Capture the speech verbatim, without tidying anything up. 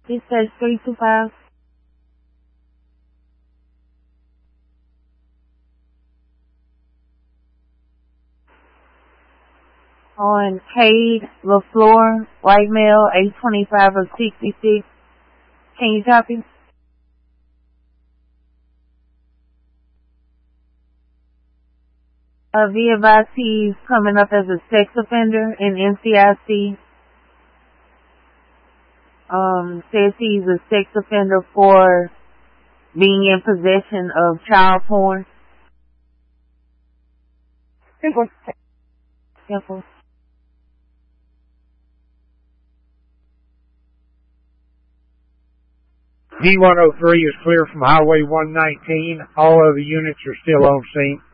It says three two five. On Cade LaFleur, white male, age twenty-five or sixty-six. Can you copy? Uh, be advised he's coming up as a sex offender in N C I C. Um, says he's a sex offender for being in possession of child porn. Simple. Simple. D one oh three is clear from Highway one nineteen. All other units are still on scene.